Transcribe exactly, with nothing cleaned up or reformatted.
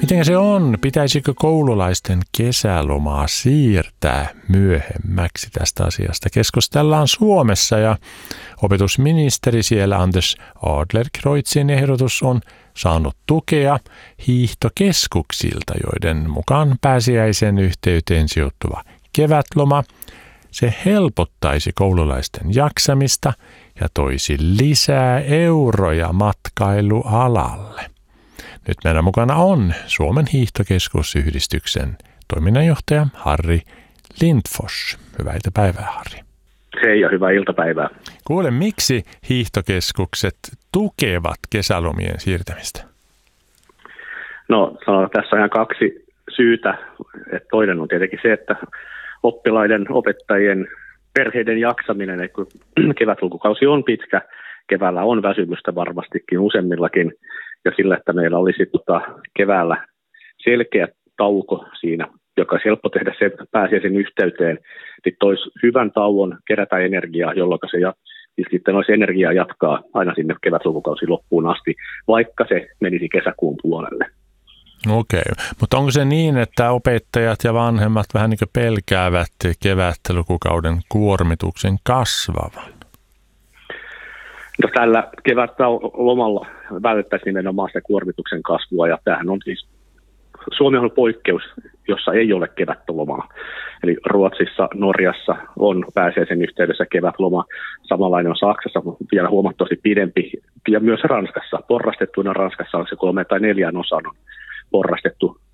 Miten se on? Pitäisikö koululaisten kesälomaa siirtää myöhemmäksi? Tästä asiasta keskustellaan Suomessa ja opetusministeri siellä Anders Adlercreutzin ehdotus on saanut tukea hiihtokeskuksilta, joiden mukaan pääsiäisen yhteyteen sijoittuva kevätloma se helpottaisi koululaisten jaksamista ja toisi lisää euroja matkailualalle. Nyt meidän mukana on Suomen hiihtokeskusyhdistyksen toiminnanjohtaja Harri Lindfors. Hyvää iltapäivää, Harri. Hei ja hyvää iltapäivää. Kuule, miksi hiihtokeskukset tukevat kesälomien siirtämistä? No, tässä on ihan kaksi syytä. Et toinen on tietenkin se, että oppilaiden, opettajien, perheiden jaksaminen, että kun kevätlukukausi on pitkä, keväällä on väsymystä varmastikin useimmillakin, ja sillä, että meillä olisi tota, keväällä selkeä tauko siinä, joka olisi helppo tehdä se, että pääsee sen yhteyteen, niin toisi hyvän tauon, kerätä energiaa, jolloin se ja, sitten olisi energiaa jatkaa aina sinne kevätlukukausi loppuun asti, vaikka se menisi kesäkuun puolelle. Okei, mutta onko se niin, että opettajat ja vanhemmat vähän niin kuin pelkäävät kevätlukukauden kuormituksen kasvavan? No, tällä kevätlomalla välttäisiin nimenomaan sitä kuormituksen kasvua, ja tämähän on siis, Suomi on poikkeus, jossa ei ole kevätlomaa. Eli Ruotsissa, Norjassa on pääsiäisen yhteydessä kevätloma, samanlainen on Saksassa, vielä huomattavasti pidempi, ja myös Ranskassa, porrastettuina Ranskassa on se kolme tai neljän osan on porrastettu